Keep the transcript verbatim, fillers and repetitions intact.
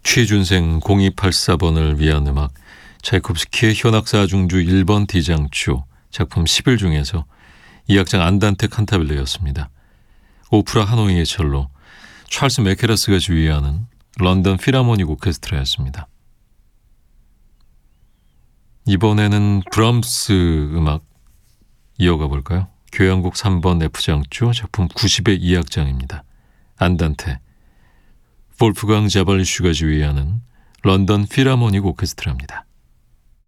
취준생 공이팔사 번을 위한 음악, 차이콥스키의 현악사 중주 일 번 D장조 작품 십일 중에서 이 악장 안단테 칸타빌레였습니다. 오프라 하노이의 첼로, 찰스 메케라스가 지휘하는 런던 필하모닉 오케스트라였습니다. 이번에는 브람스 음악 이어가 볼까요? 교향곡 삼 번 F장조 작품 구십의 이 악장입니다. 안단테, 볼프강 자발리슈가 지휘하는 런던 필하모닉 오케스트라입니다.